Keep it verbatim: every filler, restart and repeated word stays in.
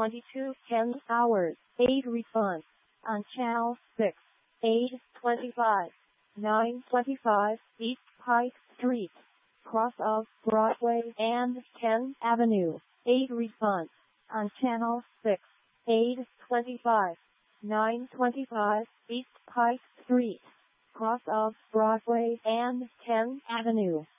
twenty-two ten hours, eight response. On channel six, eight twenty-five, nine twenty-five, East Pike Street, cross of Broadway and tenth Avenue, eight response. On channel six, eight twenty-five, nine twenty-five, East Pike Street, cross of Broadway and tenth Avenue.